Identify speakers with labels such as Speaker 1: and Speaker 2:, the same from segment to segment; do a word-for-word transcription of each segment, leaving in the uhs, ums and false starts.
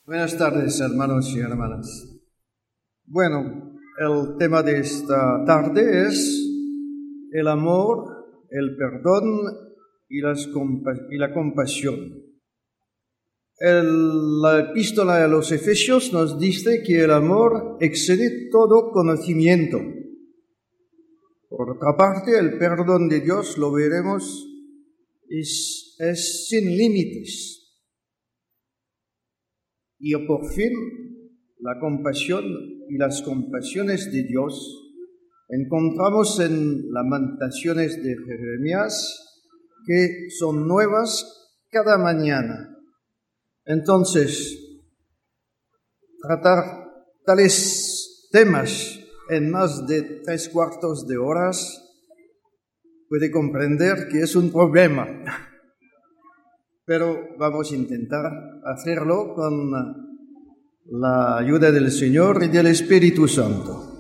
Speaker 1: Buenas tardes, hermanos y hermanas. Bueno, el tema de esta tarde es el amor, el perdón y, las compa- y la compasión. El, la epístola a los Efesios nos dice que el amor excede todo conocimiento. Por otra parte, el perdón de Dios, lo veremos, es, es sin límites. Y por fin, la compasión y las compasiones de Dios encontramos en Lamentaciones de Jeremías, que son nuevas cada mañana. Entonces, tratar tales temas en más de tres cuartos de horas puede comprender que es un problema. Pero vamos a intentar hacerlo con la ayuda del Señor y del Espíritu Santo.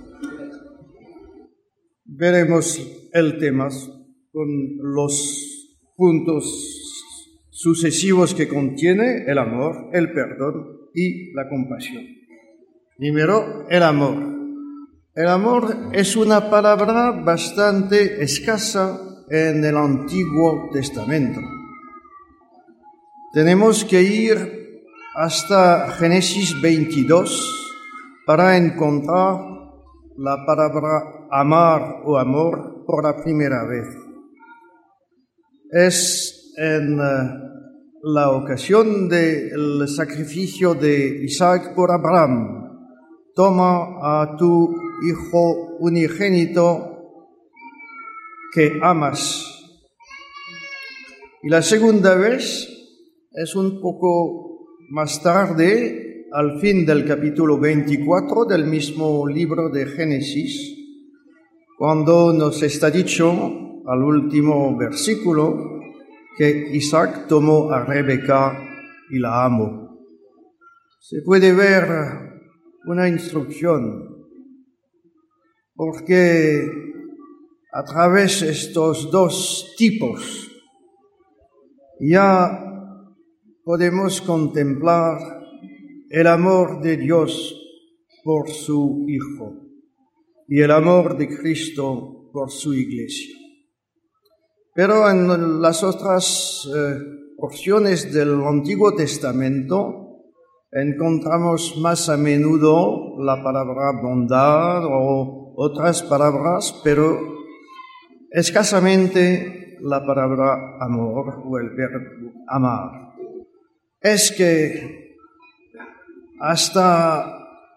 Speaker 1: Veremos el tema con los puntos sucesivos que contiene el amor, el perdón y la compasión. Primero, el amor. El amor es una palabra bastante escasa en el Antiguo Testamento. Tenemos que ir hasta Génesis veintidós para encontrar la palabra amar o amor por la primera vez. Es en la ocasión del sacrificio de Isaac por Abraham. Toma a tu hijo unigénito que amas. Y la segunda vez es un poco más tarde, al fin del capítulo veinticuatro del mismo libro de Génesis, cuando nos está dicho, al último versículo, que Isaac tomó a Rebeca y la amó. Se puede ver una instrucción, porque a través de estos dos tipos ya podemos contemplar el amor de Dios por su Hijo y el amor de Cristo por su Iglesia. Pero en las otras eh, porciones del Antiguo Testamento encontramos más a menudo la palabra bondad o otras palabras, pero escasamente la palabra amor o el verbo amar. Es que hasta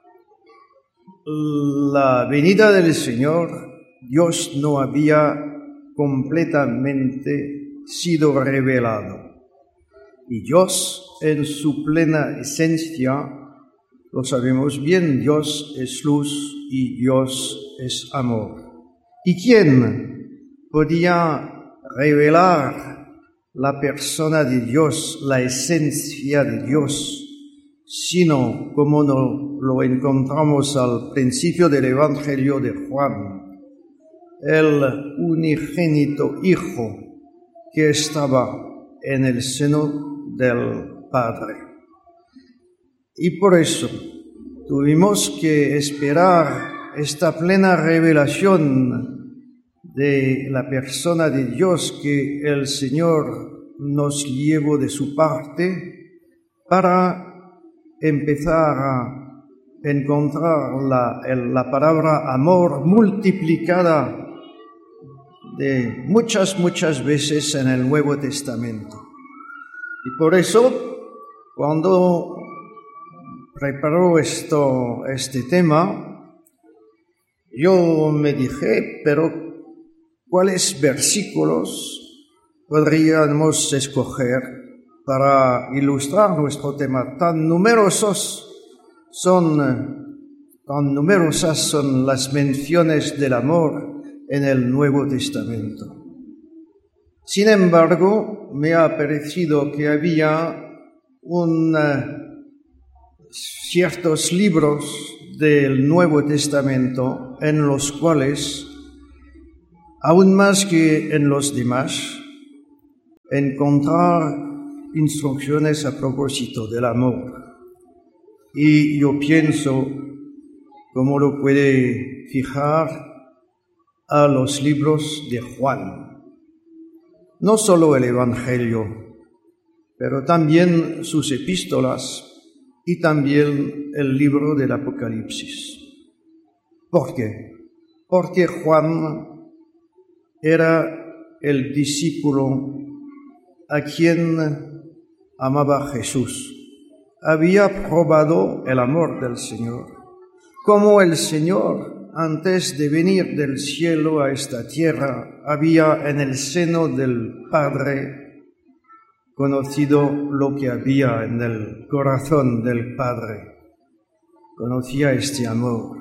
Speaker 1: la venida del Señor, Dios no había completamente sido revelado. Y Dios, en su plena esencia, lo sabemos bien, Dios es luz y Dios es amor. ¿Y quién podía revelar la persona de Dios, la esencia de Dios, sino como no lo encontramos al principio del Evangelio de Juan, el unigénito Hijo que estaba en el seno del Padre? Y por eso tuvimos que esperar esta plena revelación de la persona de Dios que el Señor nos llevó de su parte para empezar a encontrar la, la palabra amor multiplicada de muchas, muchas veces en el Nuevo Testamento. Y por eso, cuando preparó esto, este tema, yo me dije, pero ¿cuáles versículos podríamos escoger para ilustrar nuestro tema? Tan numerosos son, tan numerosas son las menciones del amor en el Nuevo Testamento. Sin embargo, me ha parecido que había un, ciertos libros del Nuevo Testamento en los cuales, aún más que en los demás, encontrar instrucciones a propósito del amor. Y yo pienso cómo lo puede fijar a los libros de Juan. No solo el Evangelio, pero también sus epístolas y también el libro del Apocalipsis. ¿Por qué? Porque Juan era el discípulo a quien amaba Jesús. Había probado el amor del Señor, como el Señor, antes de venir del cielo a esta tierra, había en el seno del Padre conocido lo que había en el corazón del Padre. Conocía este amor,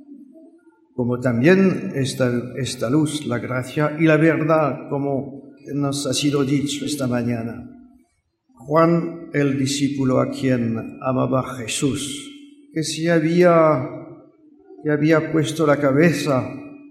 Speaker 1: como también esta, esta luz, la gracia y la verdad, como nos ha sido dicho esta mañana. Juan, el discípulo a quien amaba Jesús, que se había, que había puesto la cabeza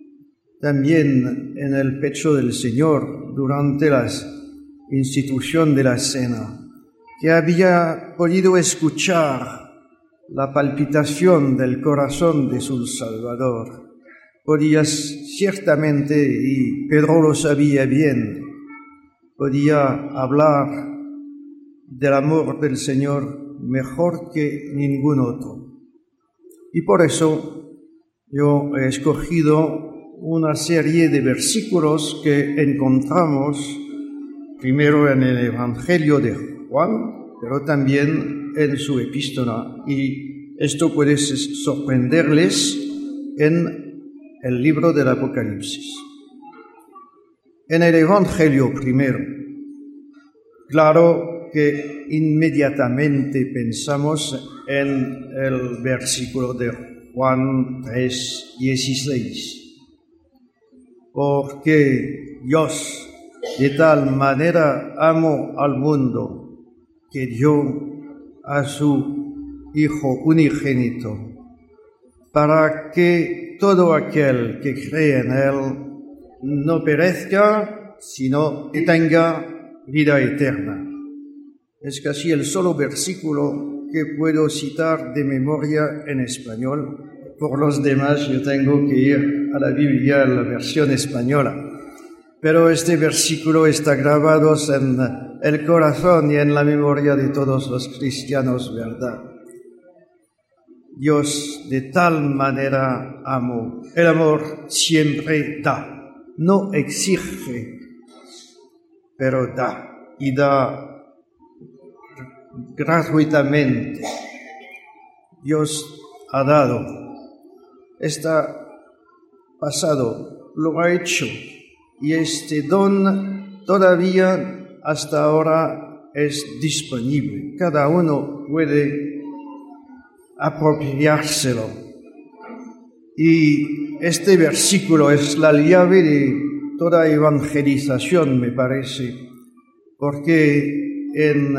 Speaker 1: también en el pecho del Señor durante la institución de la cena, que había podido escuchar la palpitación del corazón de su Salvador. Podía ciertamente, y Pedro lo sabía bien, podía hablar del amor del Señor mejor que ningún otro. Y por eso yo he escogido una serie de versículos que encontramos primero en el Evangelio de Juan, pero también en su epístola. Y esto puede sorprenderles en el libro del Apocalipsis. En el Evangelio primero, claro que inmediatamente pensamos en el versículo de Juan tres, dieciséis. Porque Dios de tal manera amó al mundo que dio a su Hijo unigénito, para que todo aquel que cree en Él no perezca, sino que tenga vida eterna. Es casi el solo versículo que puedo citar de memoria en español. Por los demás yo tengo que ir a la Biblia, a la versión española. Pero este versículo está grabado en el corazón y en la memoria de todos los cristianos, ¿verdad? Dios de tal manera amó. El amor siempre da, no exige, pero da, y da gratuitamente. Dios ha dado, está pasado, lo ha hecho, y este don todavía hasta ahora es disponible. Cada uno puede apropiárselo. Y este versículo es la llave de toda evangelización, me parece, porque en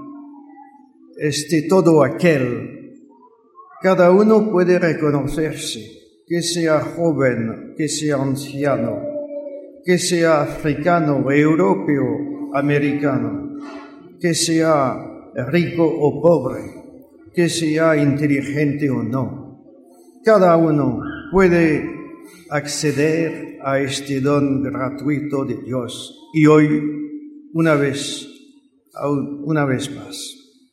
Speaker 1: este todo aquel, cada uno puede reconocerse, que sea joven, que sea anciano, que sea africano, europeo, americano, que sea rico o pobre, que sea inteligente o no. Cada uno puede acceder a este don gratuito de Dios. Y hoy, una vez, una vez más.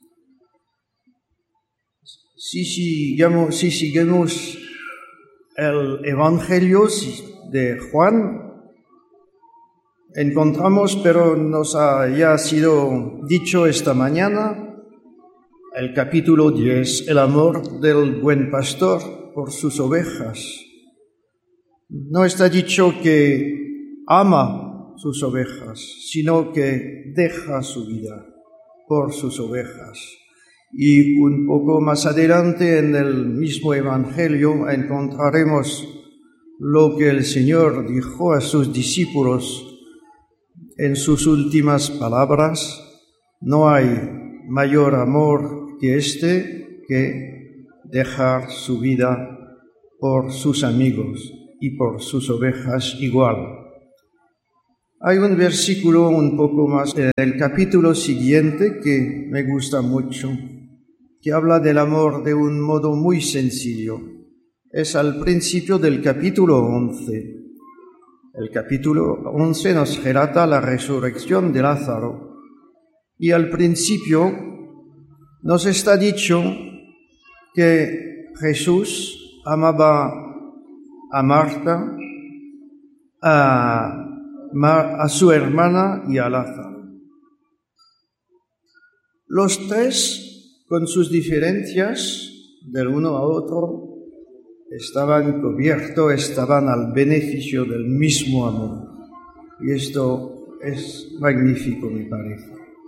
Speaker 1: Si sigamos, si seguimos el Evangelio de Juan, encontramos, pero nos ha ya sido dicho esta mañana, el capítulo diez, el amor del buen pastor por sus ovejas. No está dicho que ama sus ovejas, sino que deja su vida por sus ovejas. Y un poco más adelante en el mismo Evangelio encontraremos lo que el Señor dijo a sus discípulos en sus últimas palabras: no hay mayor amor que este, que dejar su vida por sus amigos y por sus ovejas igual. Hay un versículo un poco más en el capítulo siguiente que me gusta mucho, que habla del amor de un modo muy sencillo. Es al principio del capítulo once. El capítulo once nos relata la resurrección de Lázaro. Y al principio nos está dicho que Jesús amaba a Marta, a, a su hermana y a Lázaro. Los tres, con sus diferencias del uno a otro, estaban cubiertos, estaban al beneficio del mismo amor. Y esto es magnífico, me parece.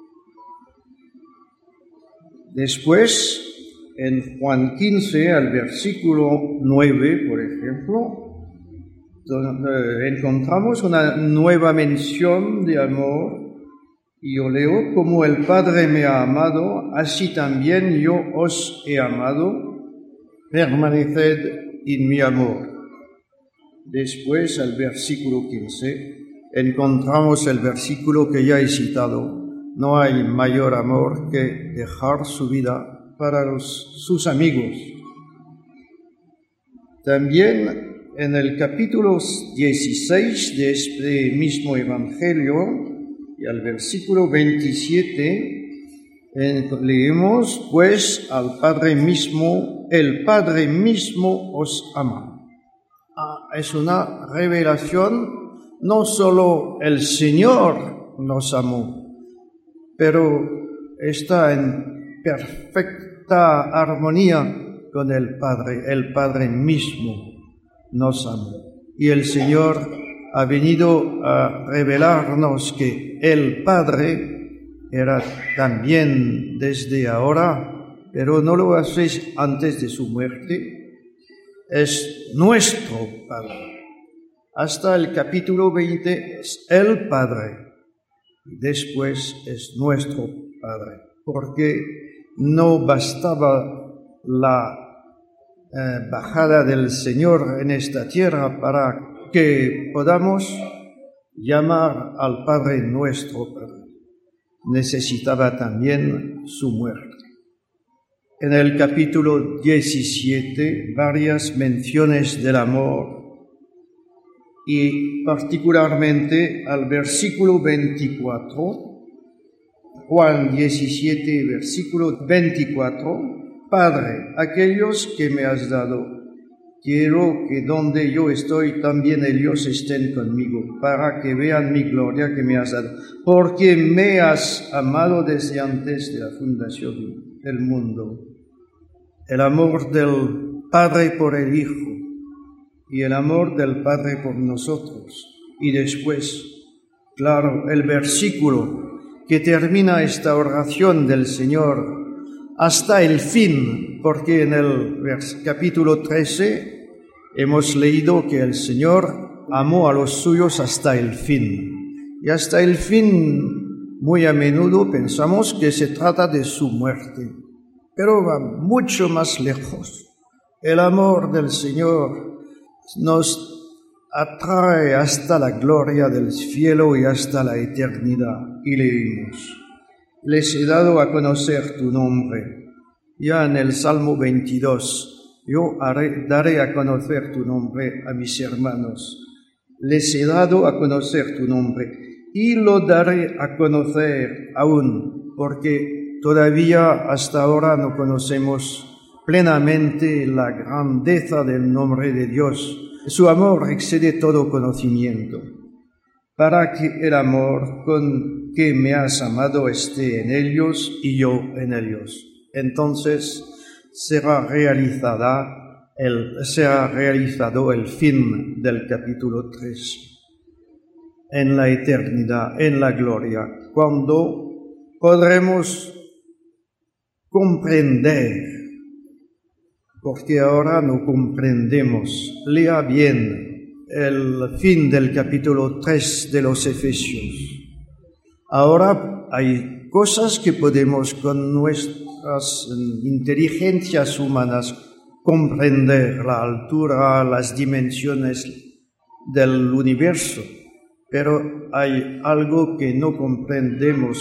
Speaker 1: Después, en Juan quince, al versículo nueve, por ejemplo, donde encontramos una nueva mención de amor. Y yo leo: como el Padre me ha amado, así también yo os he amado, permaneced en mi amor. Después, al versículo quince, encontramos el versículo que ya he citado: no hay mayor amor que dejar su vida para los, sus amigos. También en el capítulo dieciséis de este mismo Evangelio, y al versículo veintisiete, leemos: pues al Padre mismo, el Padre mismo os ama. Ah, es una revelación, no solo el Señor nos amó, pero está en perfecta armonía con el Padre. El Padre mismo nos amó. Y el Señor ha venido a revelarnos que el Padre era también desde ahora, pero no lo hace antes de su muerte, es nuestro Padre. Hasta el capítulo veinte es el Padre. Y después es nuestro Padre, porque no bastaba la eh, bajada del Señor en esta tierra para que podamos llamar al Padre nuestro Padre. Necesitaba también su muerte. En el capítulo diecisiete, varias menciones del amor, y particularmente al versículo veinticuatro, Juan diecisiete, versículo veinticuatro: Padre, aquellos que me has dado, quiero que donde yo estoy también ellos estén conmigo, para que vean mi gloria que me has dado, porque me has amado desde antes de la fundación del mundo. El amor del Padre por el Hijo, y el amor del Padre por nosotros. Y después, claro, el versículo que termina esta oración del Señor hasta el fin, porque en el capítulo trece hemos leído que el Señor amó a los suyos hasta el fin. Y hasta el fin, muy a menudo pensamos que se trata de su muerte, pero va mucho más lejos. El amor del Señor nos atrae hasta la gloria del cielo y hasta la eternidad. Y leímos: les he dado a conocer tu nombre. Ya en el Salmo veintidós: yo haré, daré a conocer tu nombre a mis hermanos. Les he dado a conocer tu nombre y lo daré a conocer aún, porque todavía hasta ahora no conocemos plenamente la grandeza del nombre de Dios. Su amor excede todo conocimiento, para que el amor con que me has amado esté en ellos y yo en ellos. Entonces será realizada el, será realizado el fin del capítulo tres. En la eternidad, en la gloria, cuando podremos comprender, porque ahora no comprendemos. Lea bien el fin del capítulo tres de los Efesios. Ahora hay cosas que podemos con nuestras inteligencias humanas comprender, la altura, las dimensiones del universo, pero hay algo que no comprendemos